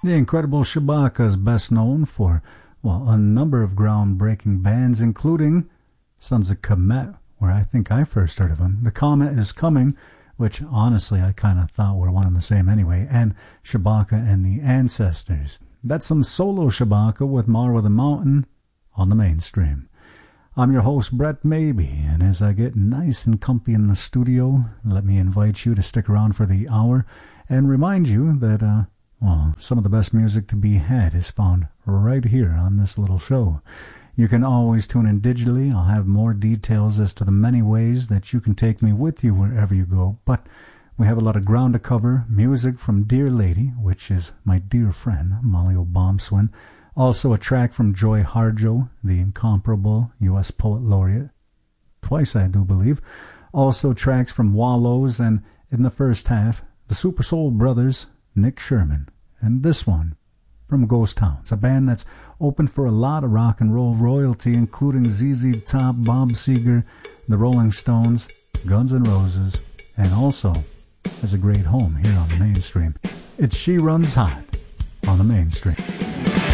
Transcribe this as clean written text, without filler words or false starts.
The Incredible Shabaka is best known for, well, a number of groundbreaking bands, including Sons of Kemet, where I think I first heard of them, The Comet is Coming, which honestly I kind of thought were one and the same anyway, and Shabaka and the Ancestors. That's some solo Shabaka with Marwa the Mountain on the Mainstream. I'm your host, Brett Maybe, and as I get nice and comfy in the studio, let me invite you to stick around for the hour and remind you that, some of the best music to be had is found right here on this little show. You can always tune in digitally. I'll have more details as to the many ways that you can take me with you wherever you go, but we have a lot of ground to cover. Music from Dear Lady, which is my dear friend, Molly O'Bombswin. Also a track from Joy Harjo, the incomparable U.S. Poet Laureate. Twice, I do believe. Also tracks from Wallows, and in the first half, the Super Soul Brothers, Nick Sherman. And this one from Ghost Towns, a band that's opened for a lot of rock and roll royalty, including ZZ Top, Bob Seger, the Rolling Stones, Guns N' Roses, and also has a great home here on the Mainstream. It's She Runs Hot on the Mainstream.